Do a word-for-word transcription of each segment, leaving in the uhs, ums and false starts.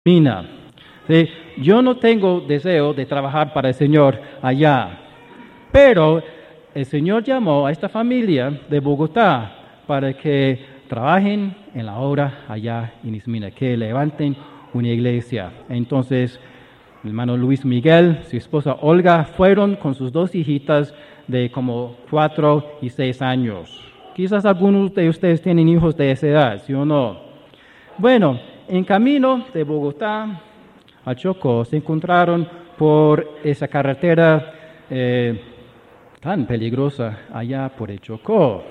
Mina. ¿Sí? Yo no tengo deseo de trabajar para el Señor allá, pero el Señor llamó a esta familia de Bogotá para que trabajen en la obra allá en Ismina, que levanten una iglesia. Entonces, mi hermano Luis Miguel, su esposa Olga, fueron con sus dos hijitas de como cuatro y seis años. Quizás algunos de ustedes tienen hijos de esa edad, ¿sí o no? Bueno, en camino de Bogotá a Chocó se encontraron por esa carretera eh, tan peligrosa allá por el Chocó.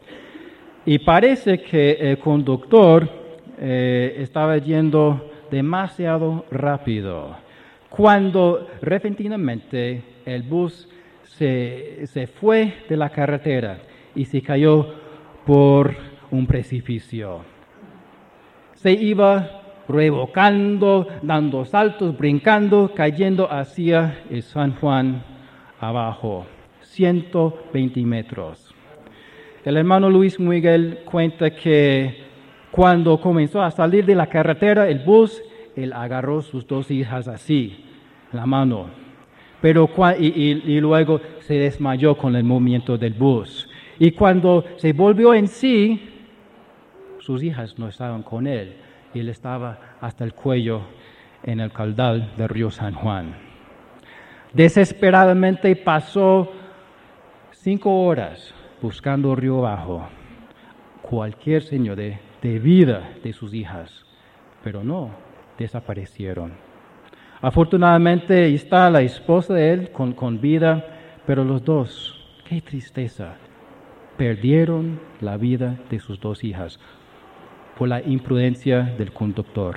Y parece que el conductor eh, estaba yendo demasiado rápido, cuando repentinamente el bus se, se fue de la carretera y se cayó por un precipicio. Se iba revocando, dando saltos, brincando, cayendo hacia el San Juan abajo, ciento veinte metros. El hermano Luis Miguel cuenta que cuando comenzó a salir de la carretera el bus, él agarró sus dos hijas así, la mano, pero y, y, y luego se desmayó con el movimiento del bus. Y cuando se volvió en sí, sus hijas no estaban con él, y él estaba hasta el cuello en el caudal del río San Juan. Desesperadamente pasó cinco horas buscando río abajo cualquier señal de, de vida de sus hijas, pero no, desaparecieron. Afortunadamente está la esposa de él con, con vida, pero los dos, qué tristeza, perdieron la vida de sus dos hijas por la imprudencia del conductor.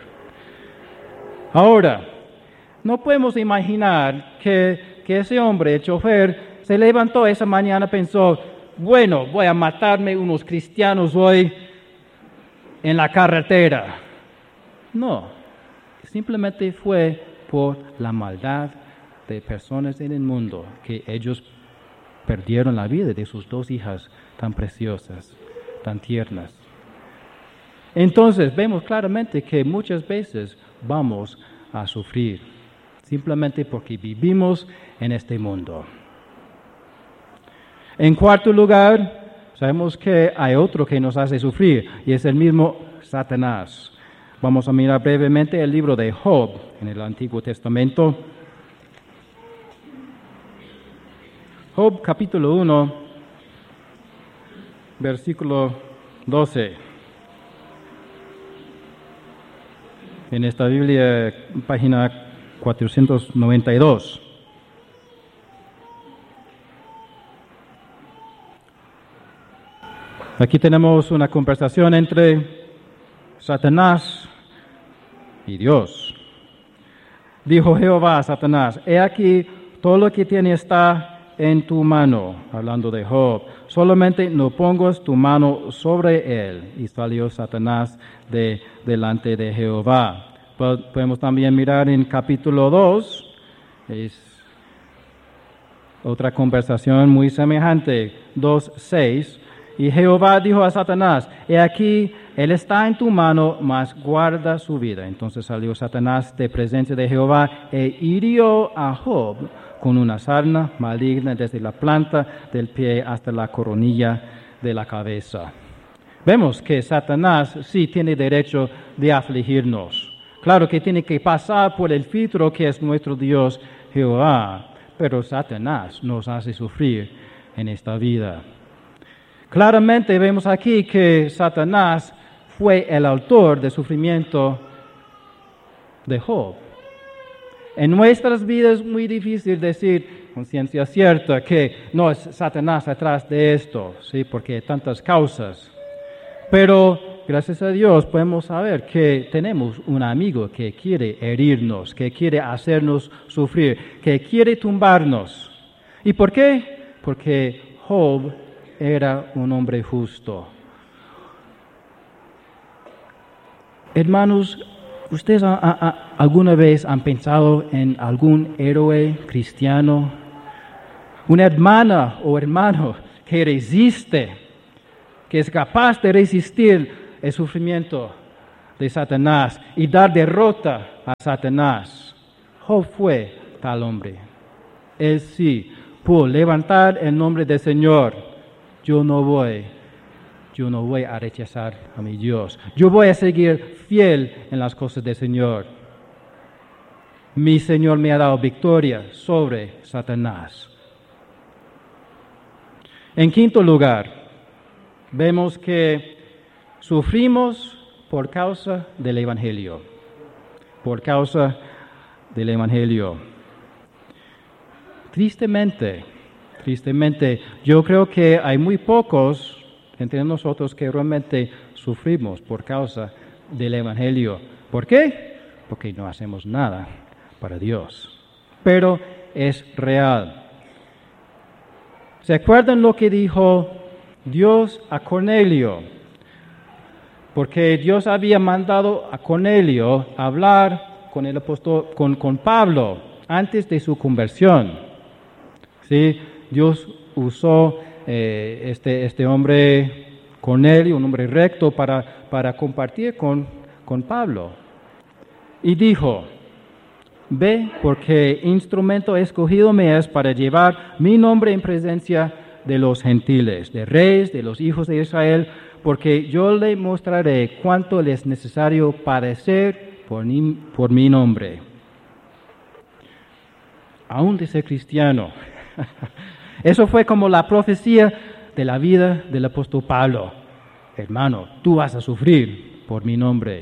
Ahora, no podemos imaginar que, que ese hombre, el chofer, se levantó esa mañana y pensó, bueno, voy a matarme unos cristianos hoy en la carretera. No, simplemente fue por la maldad de personas en el mundo que ellos perdieron la vida de sus dos hijas tan preciosas, tan tiernas. Entonces vemos claramente que muchas veces vamos a sufrir, simplemente porque vivimos en este mundo. En cuarto lugar, sabemos que hay otro que nos hace sufrir, y es el mismo Satanás. Vamos a mirar brevemente el libro de Job en el Antiguo Testamento. Job capítulo uno, versículo doce. En esta Biblia, página cuatrocientos noventa y dos. Aquí tenemos una conversación entre Satanás y Dios. Dijo Jehová a Satanás, he aquí todo lo que tiene está en tu mano, hablando de Job, solamente no pongas tu mano sobre él. Y salió Satanás de delante de Jehová. Podemos también mirar en capítulo dos, es otra conversación muy semejante, dos seis. Y Jehová dijo a Satanás, he aquí, él está en tu mano, mas guarda su vida. Entonces salió Satanás de presencia de Jehová e hirió a Job con una sarna maligna desde la planta del pie hasta la coronilla de la cabeza. Vemos que Satanás sí tiene derecho de afligirnos. Claro que tiene que pasar por el filtro que es nuestro Dios Jehová, pero Satanás nos hace sufrir en esta vida. Claramente vemos aquí que Satanás fue el autor del sufrimiento de Job. En nuestras vidas es muy difícil decir con ciencia cierta que no es Satanás atrás de esto, ¿sí? Porque hay tantas causas. Pero gracias a Dios podemos saber que tenemos un amigo que quiere herirnos, que quiere hacernos sufrir, que quiere tumbarnos. ¿Y por qué? Porque Job era un hombre justo. Hermanos, ¿ustedes a, a, a, alguna vez han pensado en algún héroe cristiano? Una hermana o hermano que resiste, que es capaz de resistir el sufrimiento de Satanás y dar derrota a Satanás. Job fue tal hombre. Él sí pudo levantar el nombre del Señor. Yo no voy, yo no voy a rechazar a mi Dios. Yo voy a seguir fiel en las cosas del Señor. Mi Señor me ha dado victoria sobre Satanás. En quinto lugar, vemos que sufrimos por causa del Evangelio. Por causa del Evangelio. Tristemente, tristemente, yo creo que hay muy pocos entre nosotros que realmente sufrimos por causa del Evangelio. ¿Por qué? Porque no hacemos nada para Dios. Pero es real. ¿Se acuerdan lo que dijo Dios a Cornelio? Porque Dios había mandado a Cornelio a hablar con el apóstol, con, con Pablo, antes de su conversión. ¿Sí? Dios usó eh, este, este hombre Cornelio, un hombre recto, para, para compartir con, con Pablo. Y dijo: ve, porque instrumento escogido me es para llevar mi nombre en presencia de los gentiles, de reyes, de los hijos de Israel, porque yo le mostraré cuánto le es necesario padecer por mi, por mi nombre. Aún de ser cristiano. Eso fue como la profecía de la vida del apóstol Pablo. Hermano, tú vas a sufrir por mi nombre.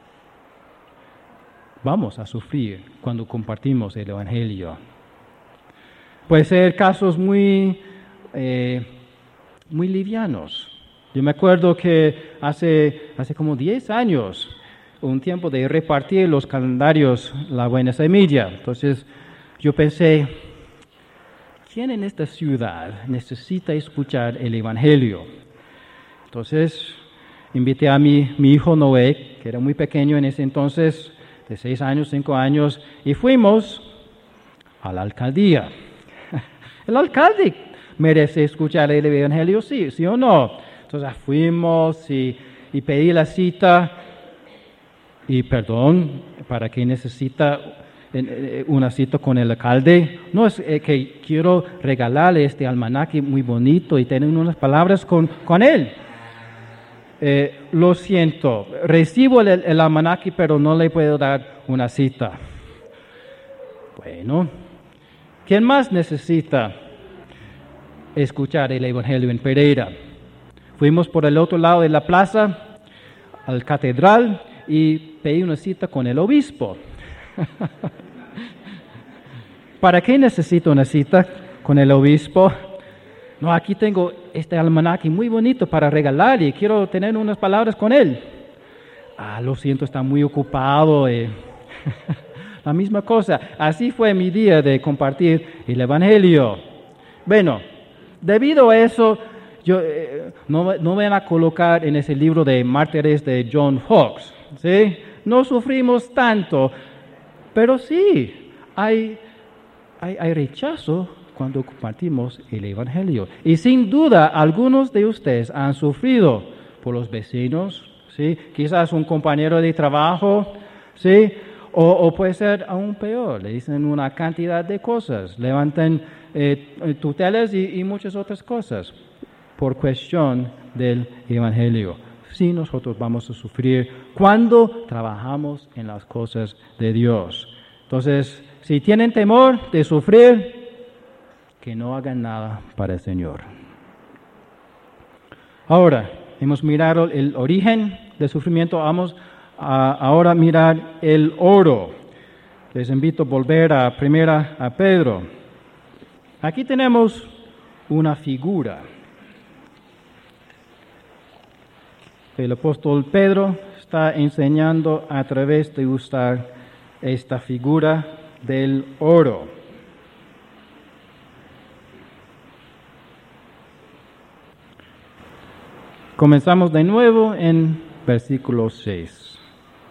Vamos a sufrir cuando compartimos el Evangelio. Puede ser casos muy, eh, muy livianos. Yo me acuerdo que hace, hace como diez años, un tiempo de repartir los calendarios La Buena Semilla. Entonces yo pensé, ¿quién en esta ciudad necesita escuchar el Evangelio? Entonces invité a mi, mi hijo Noé, que era muy pequeño en ese entonces, de seis años, cinco años, y fuimos a la alcaldía. El alcalde merece escuchar el Evangelio, sí, sí o no. Entonces fuimos y, y pedí la cita, y perdón, ¿para qué necesita una cita con el alcalde? No, es eh, que quiero regalarle este almanaque muy bonito y tener unas palabras con, con él. Eh, lo siento, recibo el, el almanaque, pero no le puedo dar una cita. Bueno, ¿quién más necesita escuchar el Evangelio en Pereira? Fuimos por el otro lado de la plaza, al catedral, y pedí una cita con el obispo. ¿Para qué necesito una cita con el obispo? No, aquí tengo este almanaque muy bonito para regalar y quiero tener unas palabras con él. Ah, lo siento, está muy ocupado. Eh. La misma cosa. Así fue mi día de compartir el Evangelio. Bueno, debido a eso, yo, eh, no, no me van a colocar en ese libro de mártires de John Fox. ¿Sí? No sufrimos tanto, pero sí, hay, hay, hay rechazo cuando compartimos el Evangelio. Y sin duda, algunos de ustedes han sufrido por los vecinos, ¿sí? Quizás un compañero de trabajo, ¿sí? O, o puede ser aún peor, le dicen una cantidad de cosas, levantan eh, tutelas y, y muchas otras cosas por cuestión del Evangelio. Sí, nosotros vamos a sufrir cuando trabajamos en las cosas de Dios. Entonces, si tienen temor de sufrir, que no hagan nada para el Señor. Ahora, hemos mirado el origen del sufrimiento, vamos a ahora mirar el oro. Les invito a volver a primera a Pedro. Aquí tenemos una figura. El apóstol Pedro está enseñando a través de usar esta figura del oro. Comenzamos de nuevo en versículo seis.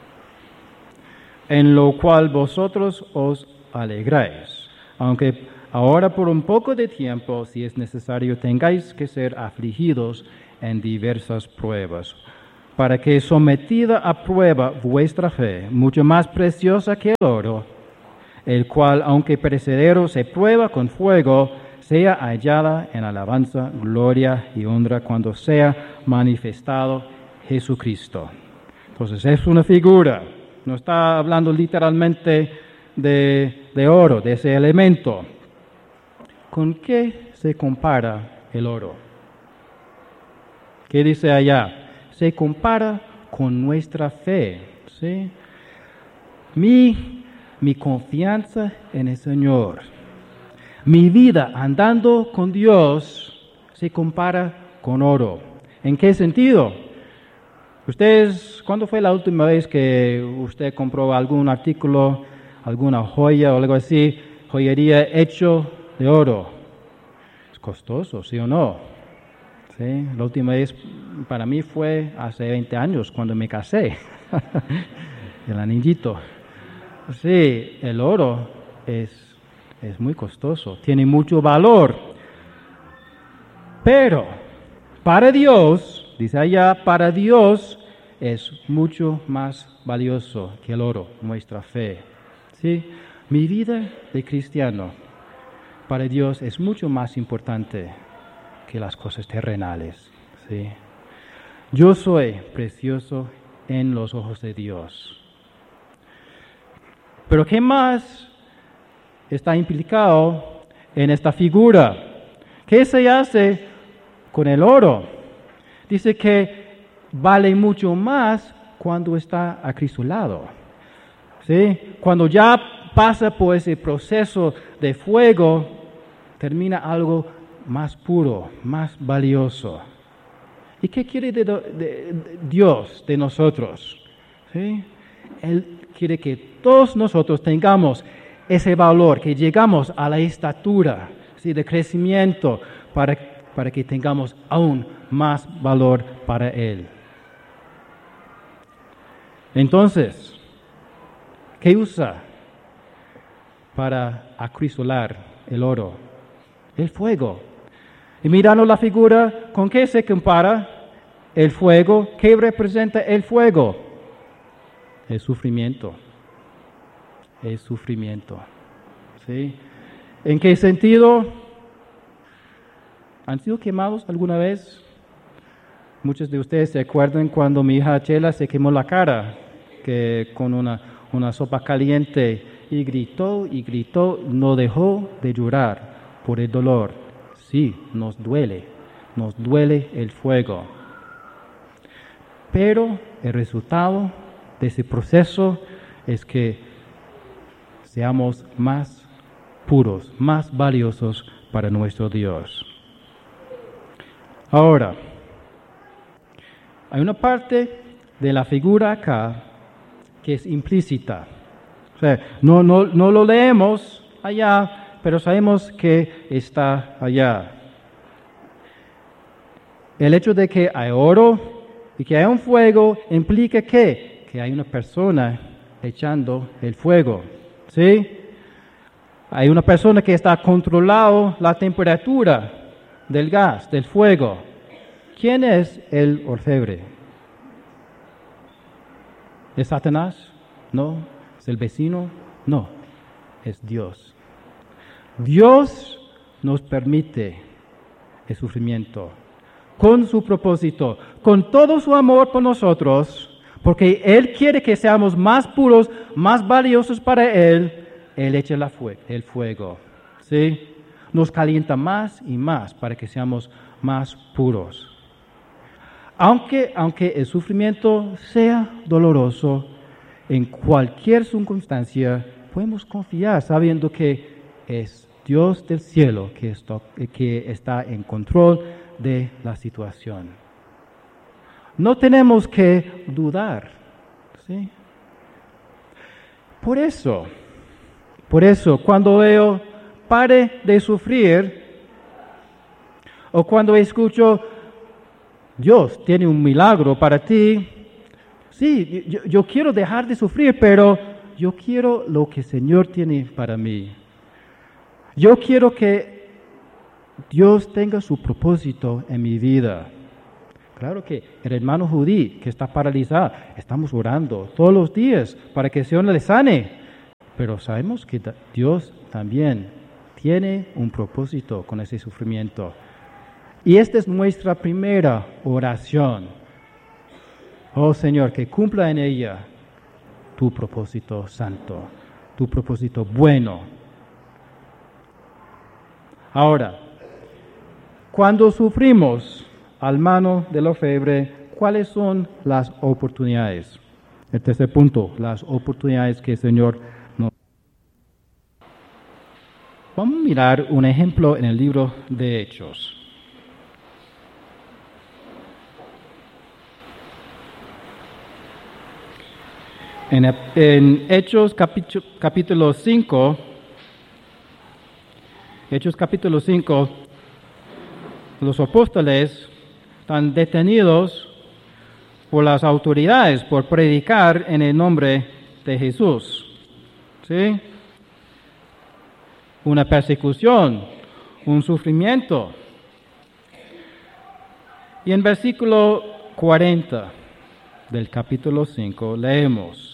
En lo cual vosotros os alegráis, aunque ahora por un poco de tiempo, si es necesario, tengáis que ser afligidos en diversas pruebas, para que sometida a prueba vuestra fe, mucho más preciosa que el oro, el cual, aunque perecedero, se prueba con fuego, sea hallada en alabanza, gloria y honra cuando sea manifestado Jesucristo. Entonces es una figura, no está hablando literalmente de, de oro, de ese elemento. ¿Con qué se compara el oro? ¿Qué dice allá? Se compara con nuestra fe, ¿sí? Mi, mi confianza en el Señor, mi vida andando con Dios se compara con oro. ¿En qué sentido? Ustedes, ¿cuándo fue la última vez que usted compró algún artículo, alguna joya o algo así, joyería hecho de oro? Es costoso, ¿sí o no? ¿Sí? La última vez para mí fue hace veinte años cuando me casé, el anillito. Sí, el oro es, es muy costoso, tiene mucho valor, pero para Dios, dice allá, para Dios es mucho más valioso que el oro, nuestra fe. ¿Sí? Mi vida de cristiano para Dios es mucho más importante que las cosas terrenales. ¿Sí? Yo soy precioso en los ojos de Dios. Pero ¿qué más está implicado en esta figura? ¿Qué se hace con el oro? Dice que vale mucho más cuando está acrisolado. ¿Sí? Cuando ya pasa por ese proceso de fuego, termina algo más puro, más valioso. ¿Y qué quiere de, de, de Dios de nosotros? ¿Sí? Él quiere que todos nosotros tengamos ese valor, que llegamos a la estatura, ¿sí?, de crecimiento para, para que tengamos aún más valor para Él. Entonces, ¿qué usa para acrisolar el oro? El fuego. Y mirando la figura, ¿con qué se compara el fuego? ¿Qué representa el fuego? El sufrimiento. El sufrimiento. ¿Sí? ¿En qué sentido? ¿Han sido quemados alguna vez? Muchos de ustedes se acuerdan cuando mi hija Chela se quemó la cara que con una, una sopa caliente y gritó y gritó, no dejó de llorar por el dolor. Sí, nos duele, nos duele el fuego. Pero el resultado de ese proceso es que seamos más puros, más valiosos para nuestro Dios. Ahora, hay una parte de la figura acá que es implícita. O sea, no, no, no lo leemos allá, pero sabemos que está allá. El hecho de que hay oro y que hay un fuego implica que, que hay una persona echando el fuego. ¿Sí? Hay una persona que está controlando la temperatura del gas, del fuego. ¿Quién es el orfebre? ¿Es Satanás? No. ¿Es el vecino? No. Es Dios. Dios nos permite el sufrimiento con su propósito, con todo su amor por nosotros, porque Él quiere que seamos más puros, más valiosos para Él. Él echa la fue- el fuego, ¿sí? Nos calienta más y más para que seamos más puros. Aunque, aunque el sufrimiento sea doloroso, en cualquier circunstancia podemos confiar sabiendo que es Dios del cielo que está, que está en control de la situación. No tenemos que dudar, ¿sí? Por eso, por eso, cuando veo pare de sufrir, o cuando escucho Dios tiene un milagro para ti, sí, yo, yo quiero dejar de sufrir, pero yo quiero lo que el Señor tiene para mí. Yo quiero que Dios tenga su propósito en mi vida. Claro que el hermano Judí que está paralizado, estamos orando todos los días para que el Señor le sane. Pero sabemos que Dios también tiene un propósito con ese sufrimiento. Y esta es nuestra primera oración. Oh Señor, que cumpla en ella tu propósito santo, tu propósito bueno. Ahora, cuando sufrimos al mano de la fiebre, ¿cuáles son las oportunidades? El tercer punto, las oportunidades que el Señor nos da. Vamos a mirar un ejemplo en el libro de Hechos. En, en Hechos capítulo, capítulo cinco, Hechos capítulo cinco, los apóstoles están detenidos por las autoridades por predicar en el nombre de Jesús. ¿Sí? Una persecución, un sufrimiento. Y en versículo cuarenta del capítulo cinco leemos: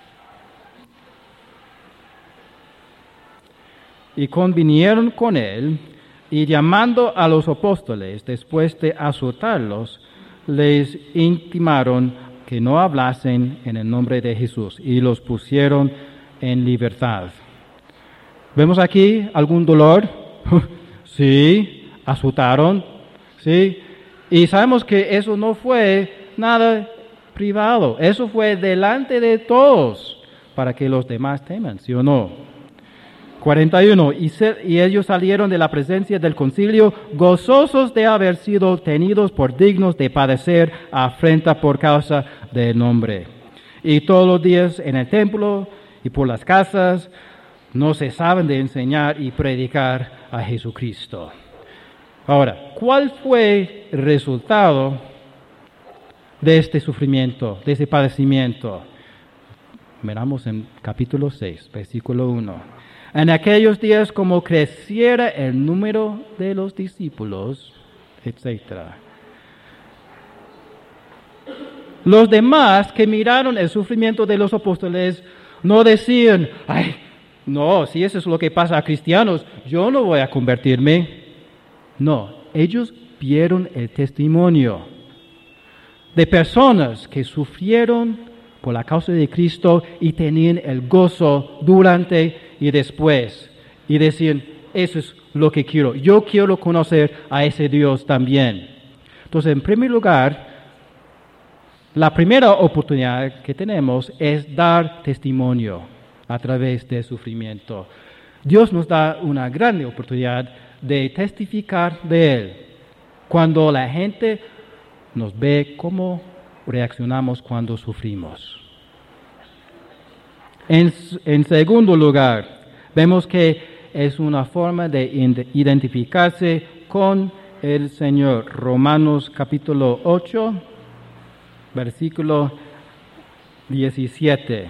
y convinieron con él, y llamando a los apóstoles, después de azotarlos, les intimaron que no hablasen en el nombre de Jesús, y los pusieron en libertad. ¿Vemos aquí algún dolor? Sí, azotaron, sí. Y sabemos que eso no fue nada privado, eso fue delante de todos, para que los demás teman, ¿sí o no? cuarenta y uno, y, se, y ellos salieron de la presencia del concilio gozosos de haber sido tenidos por dignos de padecer afrenta por causa del nombre. Y todos los días en el templo y por las casas no cesaban de enseñar y predicar a Jesucristo. Ahora, ¿cuál fue el resultado de este sufrimiento, de ese padecimiento? Miramos en capítulo seis, versículo uno. En aquellos días, como creciera el número de los discípulos, etcétera, los demás que miraron el sufrimiento de los apóstoles no decían: ay, no, si eso es lo que pasa a cristianos, yo no voy a convertirme. No, ellos vieron el testimonio de personas que sufrieron por la causa de Cristo y tenían el gozo durante y después, y decían: eso es lo que quiero, yo quiero conocer a ese Dios también. Entonces, en primer lugar, la primera oportunidad que tenemos es dar testimonio a través del sufrimiento. Dios nos da una gran oportunidad de testificar de Él cuando la gente nos ve cómo reaccionamos cuando sufrimos. En, en segundo lugar, vemos que es una forma de identificarse con el Señor. Romanos capítulo ocho, versículo diecisiete.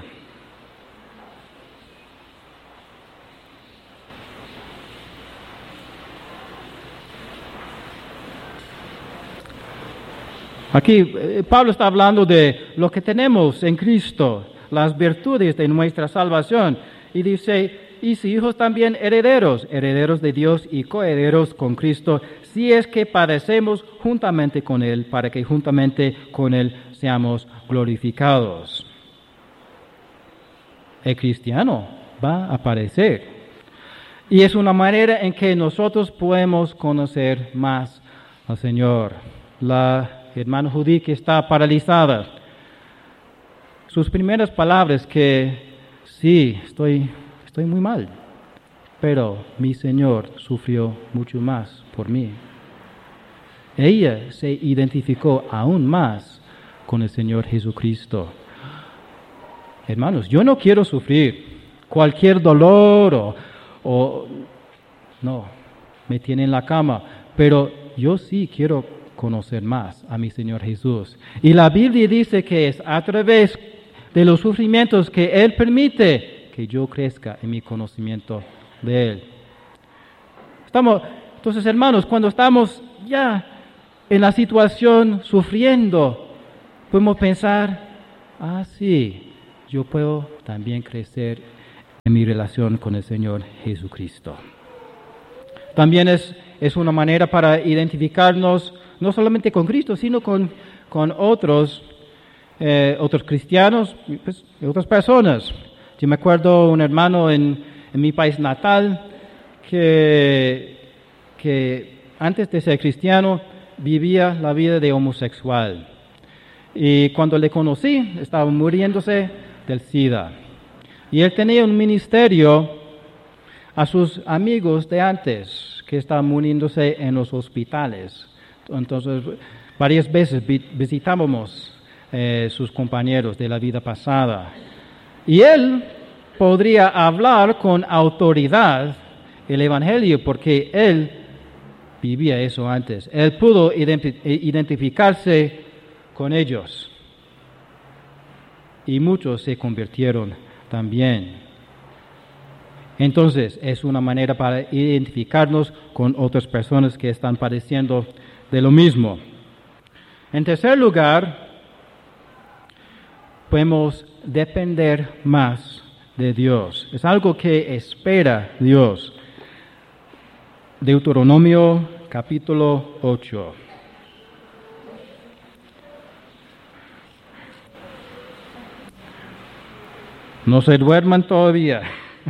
Aquí Pablo está hablando de lo que tenemos en Cristo, las virtudes de nuestra salvación, y dice: y si hijos también herederos, herederos de Dios y coherederos con Cristo, si es que padecemos juntamente con Él, para que juntamente con Él seamos glorificados. El cristiano va a padecer, y es una manera en que nosotros podemos conocer más al Señor. La hermana Judí que está paralizada, sus primeras palabras que sí, estoy, estoy muy mal, pero mi Señor sufrió mucho más por mí. Ella se identificó aún más con el Señor Jesucristo. Hermanos, yo no quiero sufrir cualquier dolor o, o no, me tiene en la cama, pero yo sí quiero conocer más a mi Señor Jesús. Y la Biblia dice que es a través de los sufrimientos que Él permite que yo crezca en mi conocimiento de Él. Estamos, entonces, hermanos, cuando estamos ya en la situación sufriendo, podemos pensar, ah, sí, yo puedo también crecer en mi relación con el Señor Jesucristo. También es, es una manera para identificarnos no solamente con Cristo, sino con, con otros, eh, otros cristianos, pues, otras personas. Yo me acuerdo un hermano en, en mi país natal que, que antes de ser cristiano vivía la vida de homosexual. Y cuando le conocí, estaba muriéndose del SIDA. Y él tenía un ministerio a sus amigos de antes, que estaban muriéndose en los hospitales. Entonces, varias veces visitábamos eh, sus compañeros de la vida pasada. Y él podría hablar con autoridad el Evangelio, porque él vivía eso antes. Él pudo identificarse con ellos. Y muchos se convirtieron también. Entonces, es una manera para identificarnos con otras personas que están padeciendo de lo mismo. En tercer lugar, podemos depender más de Dios. Es algo que espera Dios. Deuteronomio capítulo ocho. No se duerman todavía.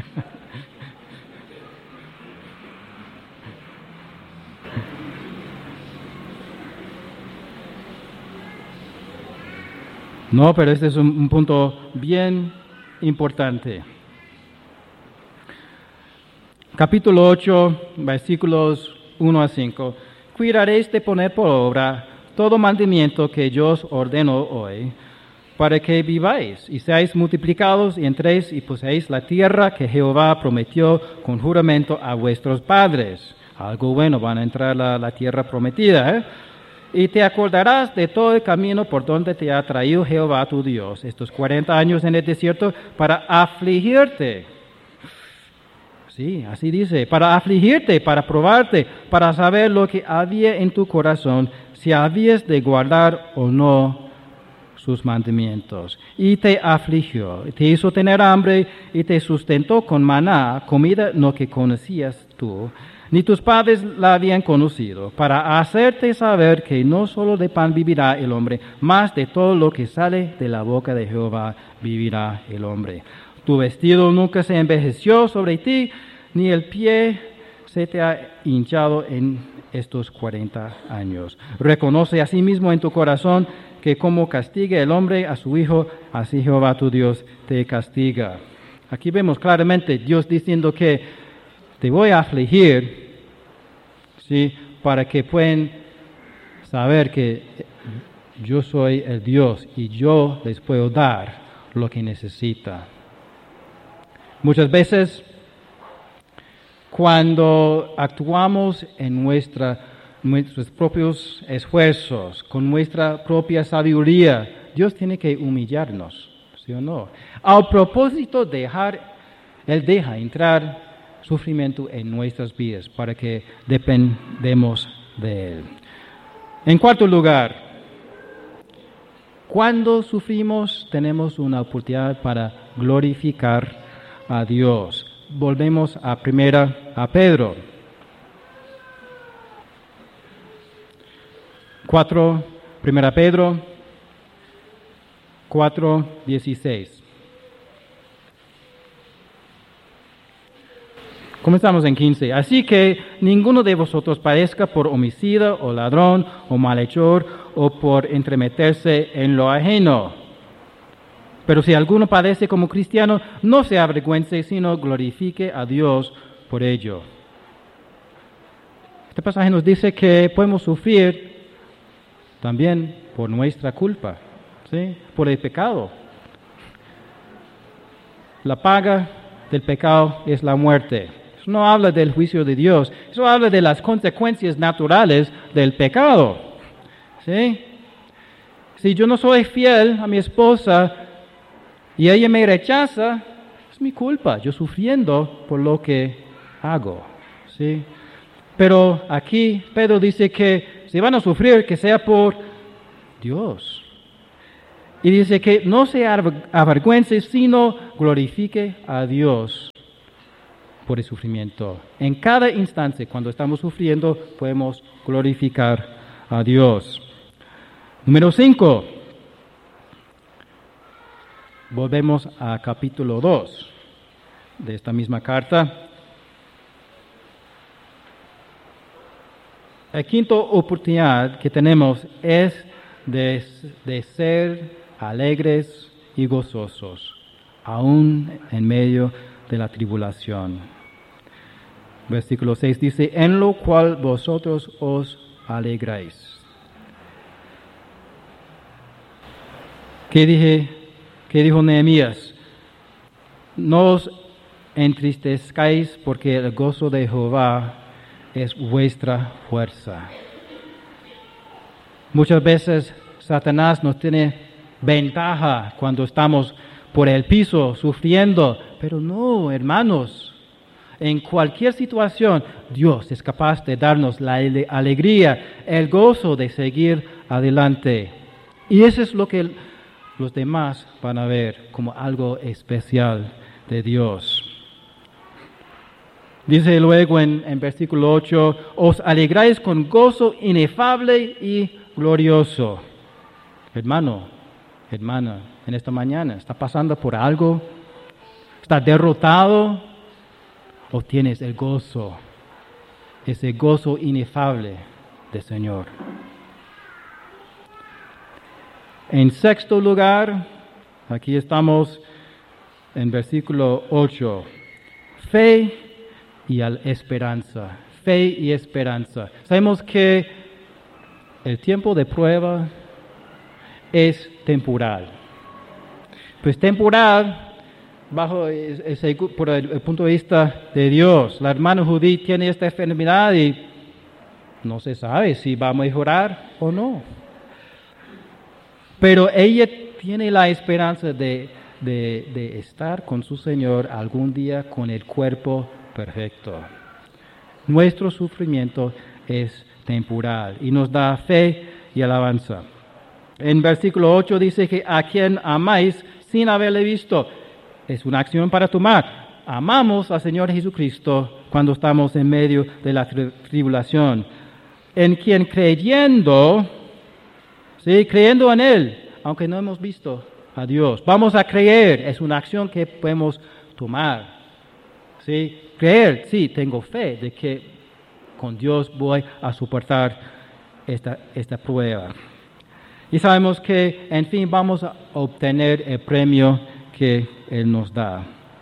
No, pero este es un, un punto bien importante. Capítulo ocho, versículos uno a cinco. Cuidaréis de poner por obra todo mandamiento que yo os ordeno hoy, para que viváis y seáis multiplicados y entréis y poseéis la tierra que Jehová prometió con juramento a vuestros padres. Algo bueno, van a entrar a la, la tierra prometida, ¿eh? Y te acordarás de todo el camino por donde te ha traído Jehová tu Dios estos cuarenta años en el desierto para afligirte. Sí, así dice, para afligirte, para probarte, para saber lo que había en tu corazón, si habías de guardar o no sus mandamientos. Y te afligió, te hizo tener hambre y te sustentó con maná, comida no que conocías tú, ni tus padres la habían conocido, para hacerte saber que no solo de pan vivirá el hombre, mas de todo lo que sale de la boca de Jehová vivirá el hombre. Tu vestido nunca se envejeció sobre ti, ni el pie se te ha hinchado en estos cuarenta años. Reconoce asimismo en tu corazón que como castiga el hombre a su hijo, así Jehová tu Dios te castiga. Aquí vemos claramente Dios diciendo que te voy a afligir, ¿sí? Para que puedan saber que yo soy el Dios y yo les puedo dar lo que necesitan. Muchas veces, cuando actuamos en nuestra, nuestros propios esfuerzos, con nuestra propia sabiduría, Dios tiene que humillarnos, ¿sí o no? Al propósito de dejar, Él deja entrar sufrimiento en nuestras vidas para que dependemos de Él. En cuarto lugar, cuando sufrimos tenemos una oportunidad para glorificar a Dios. Volvemos a primera a Pedro. Cuatro, primera Pedro, cuatro, dieciséis. Comenzamos en quince. Así que ninguno de vosotros padezca por homicida o ladrón o malhechor o por entremeterse en lo ajeno. Pero si alguno padece como cristiano, no se avergüence, sino glorifique a Dios por ello. Este pasaje nos dice que podemos sufrir también por nuestra culpa, ¿sí? Por el pecado. La paga del pecado es la muerte. Eso no habla del juicio de Dios, eso habla de las consecuencias naturales del pecado, ¿sí? Si yo no soy fiel a mi esposa y ella me rechaza, es mi culpa, yo sufriendo por lo que hago, ¿sí? Pero aquí Pedro dice que si van a sufrir, que sea por Dios. Y dice que no se avergüence, sino glorifique a Dios por el sufrimiento. En cada instante, cuando estamos sufriendo, podemos glorificar a Dios. Número cinco. Volvemos a capítulo dos de esta misma carta. La quinta oportunidad que tenemos es de, de ser alegres y gozosos, aún en medio de la tribulación. Versículo seis dice, en lo cual vosotros os alegráis. ¿Qué dije? ¿Qué dijo Nehemías? No os entristezcáis porque el gozo de Jehová es vuestra fuerza. Muchas veces Satanás nos tiene ventaja cuando estamos por el piso sufriendo, pero no, hermanos. En cualquier situación, Dios es capaz de darnos la alegría, el gozo de seguir adelante. Y eso es lo que los demás van a ver como algo especial de Dios. Dice luego en, en versículo ocho, os alegráis con gozo inefable y glorioso. Hermano, hermana, en esta mañana, ¿está pasando por algo? ¿Está derrotado? ¿O tienes el gozo, ese gozo inefable del Señor? En sexto lugar, aquí estamos en versículo ocho, fe y esperanza, fe y esperanza. Sabemos que el tiempo de prueba es temporal. Pues temporal bajo ese, por el, el punto de vista de Dios. La hermana Judith tiene esta enfermedad y no se sabe si va a mejorar o no. Pero ella tiene la esperanza de, de, de estar con su Señor algún día con el cuerpo perfecto. Nuestro sufrimiento es temporal y nos da fe y alabanza. En versículo ocho dice que a quien amáis sin haberle visto. Es una acción para tomar. Amamos al Señor Jesucristo cuando estamos en medio de la tri- tribulación. En quien creyendo, sí, creyendo en Él, aunque no hemos visto a Dios, vamos a creer. Es una acción que podemos tomar. Sí, creer, sí, tengo fe de que con Dios voy a soportar esta, esta prueba. Y sabemos que, en fin, vamos a obtener el premio que Él nos da.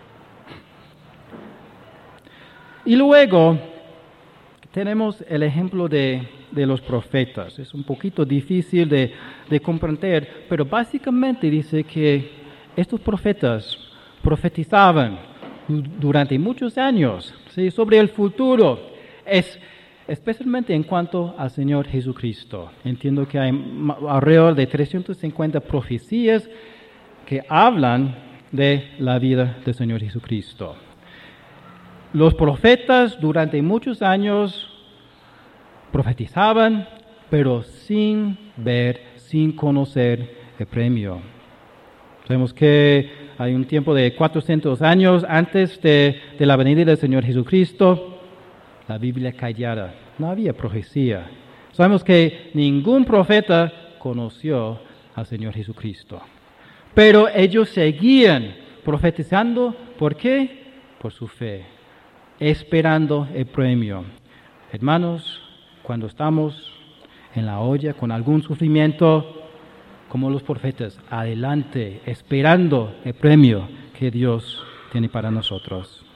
Y luego tenemos el ejemplo de, de los profetas. Es un poquito difícil de, de comprender, pero básicamente dice que estos profetas profetizaban durante muchos años, ¿sí?, sobre el futuro, es, especialmente en cuanto al Señor Jesucristo. Entiendo que hay alrededor de trescientas cincuenta profecías que hablan de la vida del Señor Jesucristo. Los profetas durante muchos años profetizaban, pero sin ver, sin conocer el premio. Sabemos que hay un tiempo de cuatrocientos años antes de, de la venida del Señor Jesucristo, la Biblia callada, no había profecía. Sabemos que ningún profeta conoció al Señor Jesucristo. Pero ellos seguían profetizando. ¿Por qué? Por su fe, esperando el premio. Hermanos, cuando estamos en la olla con algún sufrimiento, como los profetas, adelante, esperando el premio que Dios tiene para nosotros.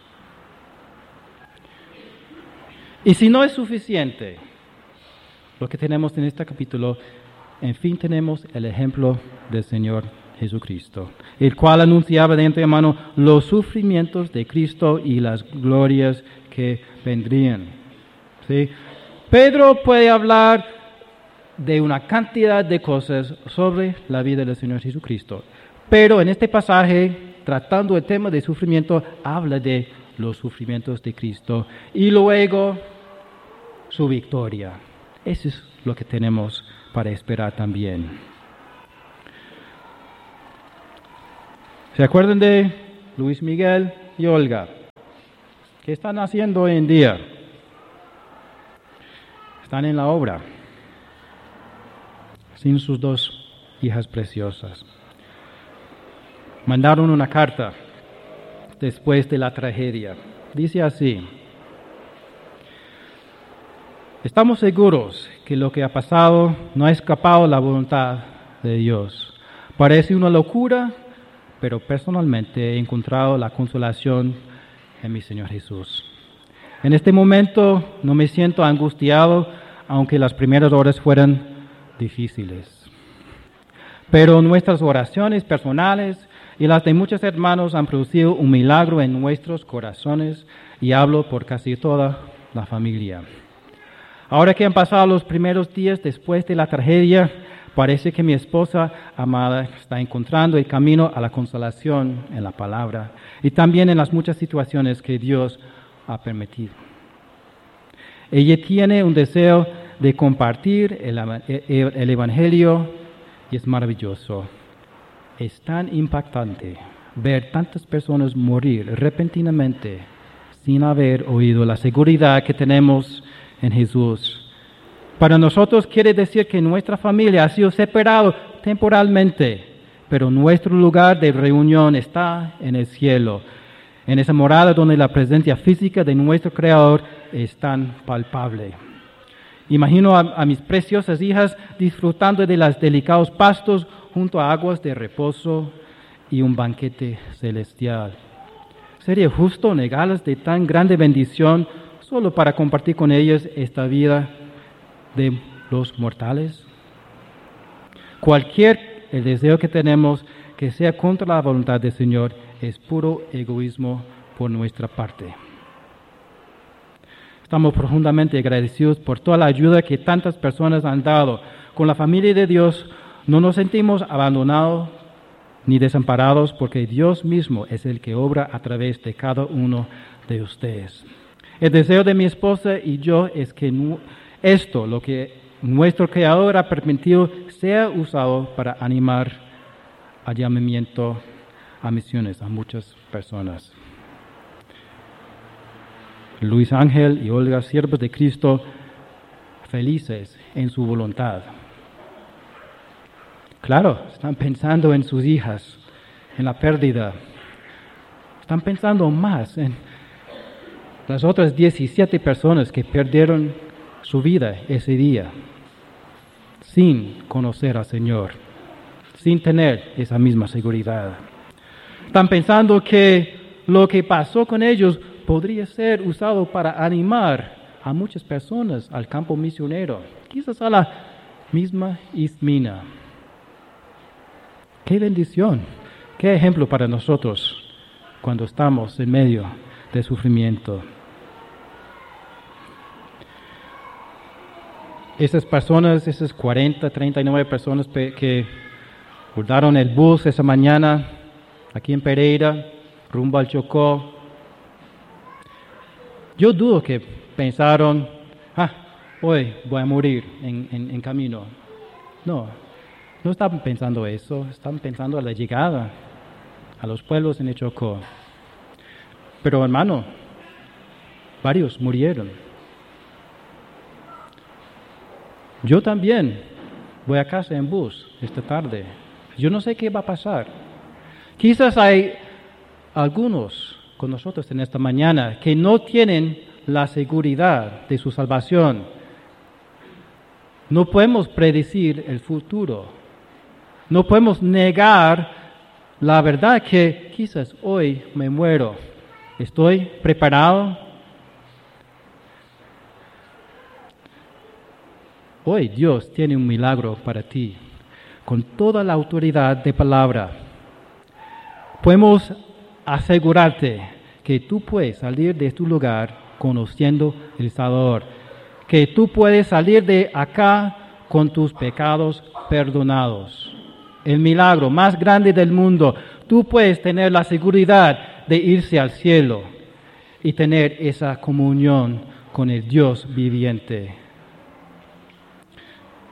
Y si no es suficiente lo que tenemos en este capítulo, en fin, tenemos el ejemplo del Señor Jesucristo, el cual anunciaba de antemano los sufrimientos de Cristo y las glorias que vendrían. ¿Sí? Pedro puede hablar de una cantidad de cosas sobre la vida del Señor Jesucristo, pero en este pasaje, tratando el tema de sufrimiento, habla de los sufrimientos de Cristo y luego su victoria. Eso es lo que tenemos para esperar también. ¿Se acuerdan de Luis Miguel y Olga? ¿Qué están haciendo hoy en día? Están en la obra, sin sus dos hijas preciosas. Mandaron una carta después de la tragedia. Dice así: estamos seguros que lo que ha pasado no ha escapado de la voluntad de Dios. Parece una locura, pero personalmente he encontrado la consolación en mi Señor Jesús. En este momento no me siento angustiado, aunque las primeras horas fueran difíciles. Pero nuestras oraciones personales y las de muchos hermanos han producido un milagro en nuestros corazones, y hablo por casi toda la familia. Ahora que han pasado los primeros días después de la tragedia, parece que mi esposa amada está encontrando el camino a la consolación en la palabra y también en las muchas situaciones que Dios ha permitido. Ella tiene un deseo de compartir el, el, el Evangelio y es maravilloso. Es tan impactante ver tantas personas morir repentinamente sin haber oído la seguridad que tenemos en Jesús. Para nosotros quiere decir que nuestra familia ha sido separada temporalmente, pero nuestro lugar de reunión está en el cielo, en esa morada donde la presencia física de nuestro Creador es tan palpable. Imagino a, a mis preciosas hijas disfrutando de los delicados pastos junto a aguas de reposo y un banquete celestial. ¿Sería justo negarlas de tan grande bendición solo para compartir con ellas esta vida de los mortales? Cualquier el deseo que tenemos que sea contra la voluntad del Señor es puro egoísmo por nuestra parte. Estamos profundamente agradecidos por toda la ayuda que tantas personas han dado. Con la familia de Dios no nos sentimos abandonados ni desamparados, porque Dios mismo es el que obra a través de cada uno de ustedes. El deseo de mi esposa y yo es que esto, lo que nuestro Creador ha permitido, sea usado para animar al llamamiento a misiones a muchas personas. Luis Ángel y Olga, siervos de Cristo, felices en su voluntad. Claro, están pensando en sus hijas, en la pérdida. Están pensando más en las otras diecisiete personas que perdieron su vida ese día, sin conocer al Señor, sin tener esa misma seguridad. Están pensando que lo que pasó con ellos podría ser usado para animar a muchas personas al campo misionero, quizás a la misma Ismina. ¡Qué bendición! ¡Qué ejemplo para nosotros cuando estamos en medio de sufrimiento! Esas personas, esas cuarenta, treinta y nueve personas que bordaron el bus esa mañana aquí en Pereira, rumbo al Chocó, yo dudo que pensaron, ah, hoy voy a morir en, en, en camino. No, no estaban pensando eso, estaban pensando a la llegada a los pueblos en el Chocó. Pero hermano, varios murieron. Yo también voy a casa en bus esta tarde. Yo no sé qué va a pasar. Quizás hay algunos con nosotros en esta mañana que no tienen la seguridad de su salvación. No podemos predecir el futuro. No podemos negar la verdad que quizás hoy me muero. ¿Estoy preparado? Hoy Dios tiene un milagro para ti, con toda la autoridad de palabra. Podemos asegurarte que tú puedes salir de tu lugar conociendo el Salvador, que tú puedes salir de acá con tus pecados perdonados. El milagro más grande del mundo, tú puedes tener la seguridad de irse al cielo y tener esa comunión con el Dios viviente.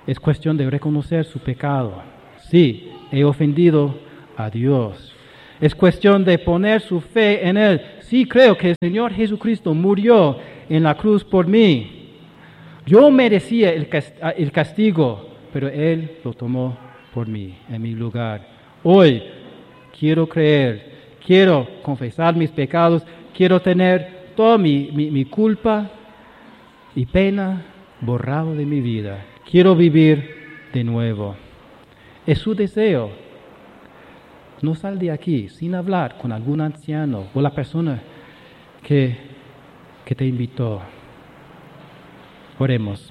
Es cuestión de reconocer su pecado. Sí, he ofendido a Dios. Es cuestión de poner su fe en Él. Sí, creo que el Señor Jesucristo murió en la cruz por mí. Yo merecía el castigo, pero Él lo tomó por mí, en mi lugar. Hoy quiero creer, quiero confesar mis pecados, quiero tener toda mi, mi, mi culpa y pena borrado de mi vida. Quiero vivir de nuevo. Es su deseo. No sal de aquí sin hablar con algún anciano o la persona que, que te invitó. Oremos.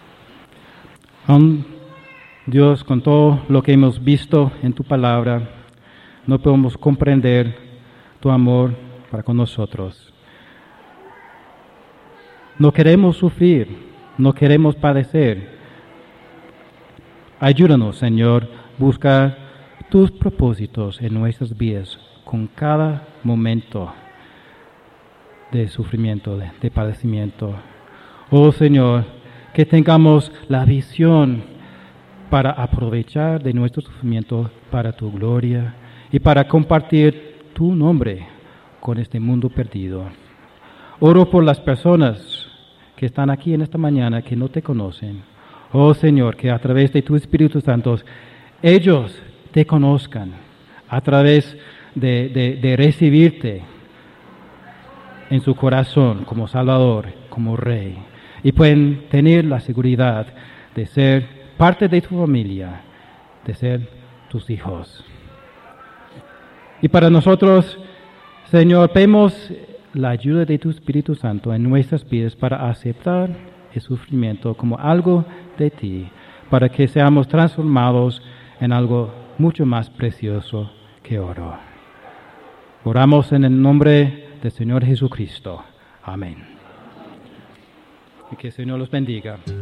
Um, Dios, con todo lo que hemos visto en tu palabra, no podemos comprender tu amor para con nosotros. No queremos sufrir, no queremos padecer. Ayúdanos, Señor, buscar tus propósitos en nuestras vidas con cada momento de sufrimiento, de, de padecimiento. Oh Señor, que tengamos la visión para aprovechar de nuestro sufrimiento para tu gloria y para compartir tu nombre con este mundo perdido. Oro por las personas que están aquí en esta mañana que no te conocen. Oh Señor, que a través de tu Espíritu Santo ellos te conozcan, a través de, de, de recibirte en su corazón como Salvador, como Rey, y pueden tener la seguridad de ser parte de tu familia, de ser tus hijos. Y para nosotros, Señor, pedimos la ayuda de tu Espíritu Santo en nuestras vidas para aceptar el sufrimiento como algo de ti, para que seamos transformados en algo mucho más precioso que oro. Oramos en el nombre del Señor Jesucristo. Amén. Y que el Señor los bendiga.